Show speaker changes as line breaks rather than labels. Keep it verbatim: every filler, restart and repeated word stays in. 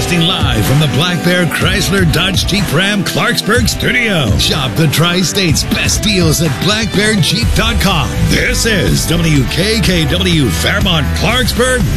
Broadcasting live from the Black Bear Chrysler Dodge Jeep Ram Clarksburg studio. Shop the Tri-State's best deals at black bear jeep dot com. This is W K K W Fairmont Clarksburg